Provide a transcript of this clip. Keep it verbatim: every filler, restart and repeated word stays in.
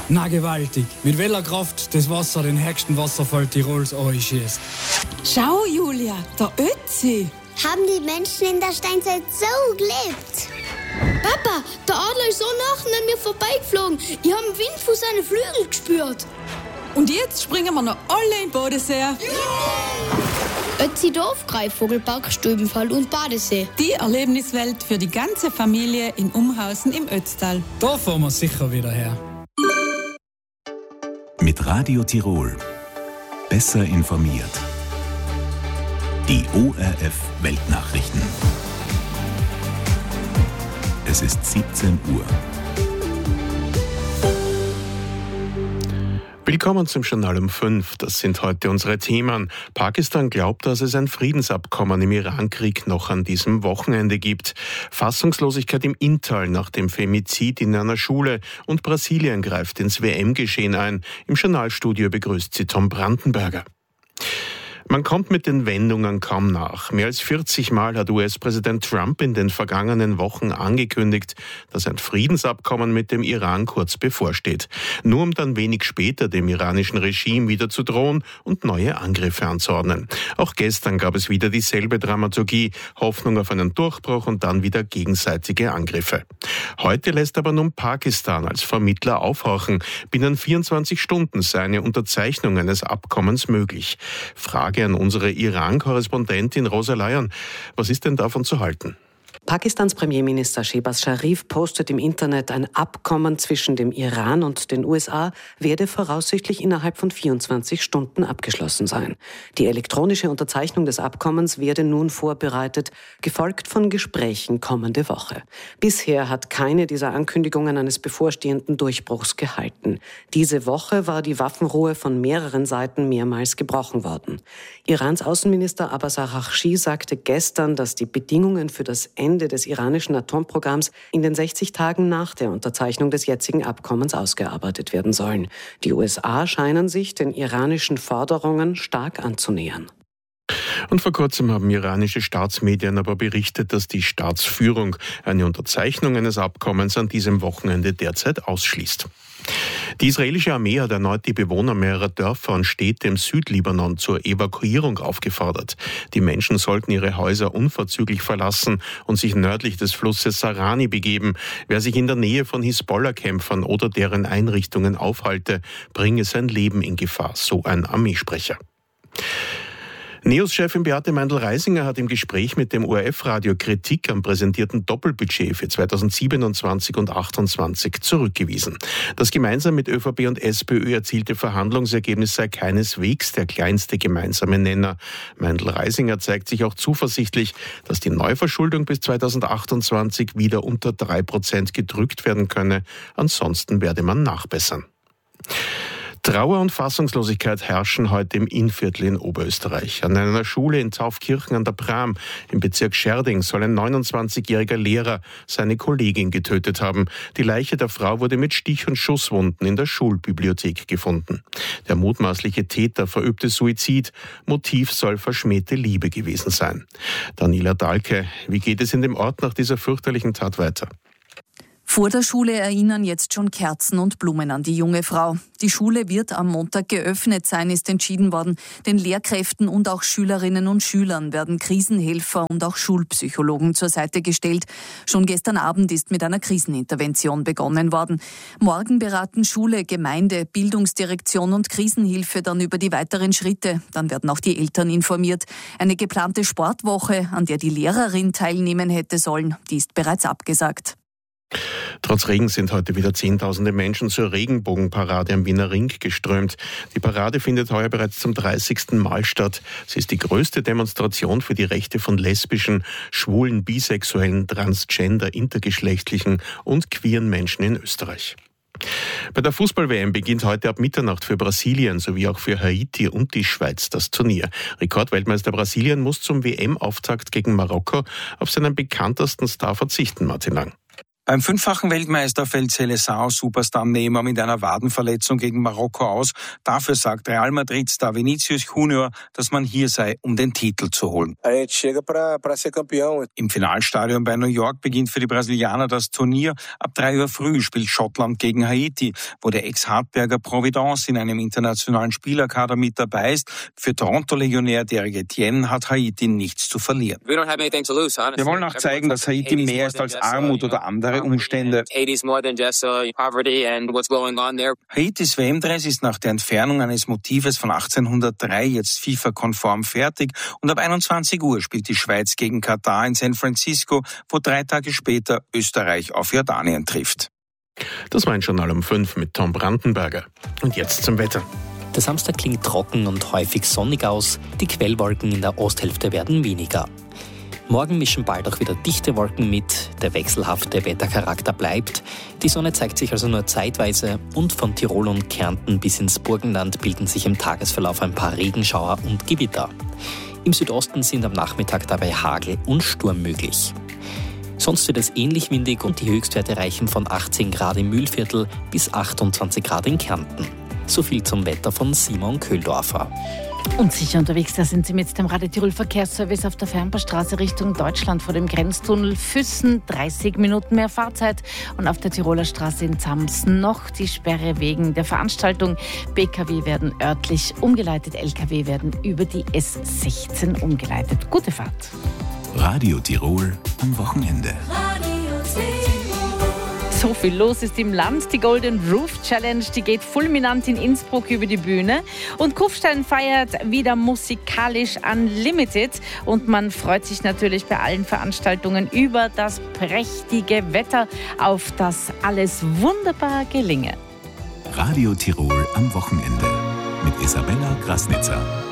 Na gewaltig. Mit welcher Kraft das Wasser den höchsten Wasserfall Tirols anschießt. Schau, Julia, der Ötzi. Haben die Menschen in der Steinzeit so gelebt? Papa, der Adler ist so nah an mir vorbeigeflogen. Ich habe den Wind von seinen Flügeln gespürt. Und jetzt springen wir noch alle in den Bodensee. Ja! Ötzi Dorf, Greifvogelpark, Stöbenfall und Badesee. Die Erlebniswelt für die ganze Familie in Umhausen im Ötztal. Da fahren wir sicher wieder her. Mit Radio Tirol. Besser informiert. Die O R F Weltnachrichten. Es ist siebzehn Uhr. Willkommen zum Journal um fünf. Das sind heute unsere Themen. Pakistan glaubt, dass es ein Friedensabkommen im Iran-Krieg noch an diesem Wochenende gibt. Fassungslosigkeit im Inntal nach dem Femizid in einer Schule. Und Brasilien greift ins W M-Geschehen ein. Im Journalstudio begrüßt sie Tom Brandenberger. Man kommt mit den Wendungen kaum nach. Mehr als vierzig Mal hat U S-Präsident Trump in den vergangenen Wochen angekündigt, dass ein Friedensabkommen mit dem Iran kurz bevorsteht. Nur um dann wenig später dem iranischen Regime wieder zu drohen und neue Angriffe anzuordnen. Auch gestern gab es wieder dieselbe Dramaturgie, Hoffnung auf einen Durchbruch und dann wieder gegenseitige Angriffe. Heute lässt aber nun Pakistan als Vermittler aufhorchen. Binnen vierundzwanzig Stunden sei eine Unterzeichnung eines Abkommens möglich. Frage an unsere Iran-Korrespondentin Rosa Leyen. Was ist denn davon zu halten? Pakistans Premierminister Shehbaz Sharif postet im Internet, ein Abkommen zwischen dem Iran und den U S A werde voraussichtlich innerhalb von vierundzwanzig Stunden abgeschlossen sein. Die elektronische Unterzeichnung des Abkommens werde nun vorbereitet, gefolgt von Gesprächen kommende Woche. Bisher hat keine dieser Ankündigungen eines bevorstehenden Durchbruchs gehalten. Diese Woche war die Waffenruhe von mehreren Seiten mehrmals gebrochen worden. Irans Außenminister Abbas Araghchi sagte gestern, dass die Bedingungen für das Ende des iranischen Atomprogramms in den sechzig Tagen nach der Unterzeichnung des jetzigen Abkommens ausgearbeitet werden sollen. Die U S A scheinen sich den iranischen Forderungen stark anzunähern. Und vor kurzem haben iranische Staatsmedien aber berichtet, dass die Staatsführung eine Unterzeichnung eines Abkommens an diesem Wochenende derzeit ausschließt. Die israelische Armee hat erneut die Bewohner mehrerer Dörfer und Städte im Südlibanon zur Evakuierung aufgefordert. Die Menschen sollten ihre Häuser unverzüglich verlassen und sich nördlich des Flusses Sarani begeben. Wer sich in der Nähe von Hisbollah-Kämpfern oder deren Einrichtungen aufhalte, bringe sein Leben in Gefahr, so ein Armeesprecher. NEOS-Chefin Beate Meindl-Reisinger hat im Gespräch mit dem O R F-Radio Kritik am präsentierten Doppelbudget für zweitausendsiebenundzwanzig und achtundzwanzig zurückgewiesen. Das gemeinsam mit ÖVP und SPÖ erzielte Verhandlungsergebnis sei keineswegs der kleinste gemeinsame Nenner. Meindl-Reisinger zeigt sich auch zuversichtlich, dass die Neuverschuldung bis zweitausendachtundzwanzig wieder unter drei Prozent gedrückt werden könne. Ansonsten werde man nachbessern. Trauer und Fassungslosigkeit herrschen heute im Innviertel in Oberösterreich. An einer Schule in Taufkirchen an der Bram im Bezirk Scherding soll ein neunundzwanzigjähriger Lehrer seine Kollegin getötet haben. Die Leiche der Frau wurde mit Stich- und Schusswunden in der Schulbibliothek gefunden. Der mutmaßliche Täter verübte Suizid. Motiv soll verschmähte Liebe gewesen sein. Daniela Dahlke, wie geht es in dem Ort nach dieser fürchterlichen Tat weiter? Vor der Schule erinnern jetzt schon Kerzen und Blumen an die junge Frau. Die Schule wird am Montag geöffnet sein, ist entschieden worden. Den Lehrkräften und auch Schülerinnen und Schülern werden Krisenhelfer und auch Schulpsychologen zur Seite gestellt. Schon gestern Abend ist mit einer Krisenintervention begonnen worden. Morgen beraten Schule, Gemeinde, Bildungsdirektion und Krisenhilfe dann über die weiteren Schritte. Dann werden auch die Eltern informiert. Eine geplante Sportwoche, an der die Lehrerin teilnehmen hätte sollen, die ist bereits abgesagt. Trotz Regen sind heute wieder Zehntausende Menschen zur Regenbogenparade am Wiener Ring geströmt. Die Parade findet heuer bereits zum dreißigsten Mal statt. Sie ist die größte Demonstration für die Rechte von lesbischen, schwulen, bisexuellen, transgender, intergeschlechtlichen und queeren Menschen in Österreich. Bei der Fußball-W M beginnt heute ab Mitternacht für Brasilien sowie auch für Haiti und die Schweiz das Turnier. Rekordweltmeister Brasilien muss zum W M-Auftakt gegen Marokko auf seinen bekanntesten Star verzichten, Martin Lang. Beim fünffachen Weltmeister fällt Seleção-Superstar Neymar mit einer Wadenverletzung gegen Marokko aus. Dafür sagt Real Madrid-Star Vinicius Junior, dass man hier sei, um den Titel zu holen. Im Finalstadion bei New York beginnt für die Brasilianer das Turnier. Ab drei Uhr früh spielt Schottland gegen Haiti, wo der Ex-Hartberger Providence in einem internationalen Spielerkader mit dabei ist. Für Toronto-Legionär Derek Etienne hat Haiti nichts zu verlieren. Wir wollen auch zeigen, dass Haiti mehr ist als Armut oder andere Umstände. Haitis W M-Dress ist nach der Entfernung eines Motives von achtzehnhundertdrei jetzt FIFA-konform fertig und ab einundzwanzig Uhr spielt die Schweiz gegen Katar in San Francisco, wo drei Tage später Österreich auf Jordanien trifft. Das war ein Journal um fünf mit Tom Brandenberger. Und jetzt zum Wetter. Der Samstag klingt trocken und häufig sonnig aus. Die Quellwolken in der Osthälfte werden weniger. Morgen mischen bald auch wieder dichte Wolken mit, der wechselhafte Wettercharakter bleibt. Die Sonne zeigt sich also nur zeitweise und von Tirol und Kärnten bis ins Burgenland bilden sich im Tagesverlauf ein paar Regenschauer und Gewitter. Im Südosten sind am Nachmittag dabei Hagel und Sturm möglich. Sonst wird es ähnlich windig und die Höchstwerte reichen von achtzehn Grad im Mühlviertel bis achtundzwanzig Grad in Kärnten. So viel zum Wetter von Simon Köhldorfer. Und sicher unterwegs, da sind Sie mit dem Radio Tirol Verkehrsservice auf der Fernbahnstraße Richtung Deutschland vor dem Grenztunnel Füssen. dreißig Minuten mehr Fahrzeit. Und auf der Tiroler Straße in Zams noch die Sperre wegen der Veranstaltung. B K W werden örtlich umgeleitet, L K W werden über die S sechzehn umgeleitet. Gute Fahrt. Radio Tirol am Wochenende. So viel los ist im Land. Die Golden Roof Challenge, die geht fulminant in Innsbruck über die Bühne. Und Kufstein feiert wieder musikalisch Unlimited. Und man freut sich natürlich bei allen Veranstaltungen über das prächtige Wetter, auf das alles wunderbar gelinge. Radio Tirol am Wochenende mit Isabella Grasnitzer.